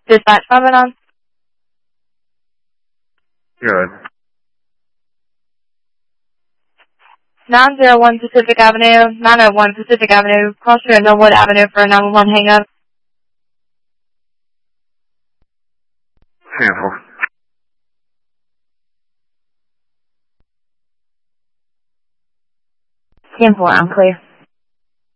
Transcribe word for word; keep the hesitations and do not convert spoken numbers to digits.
Dispatch comment on? Good. nine oh one Pacific Avenue, nine oh one Pacific Avenue, cross street Millwood Avenue for a nine one one hang up. Cancel. ten four, I'm clear.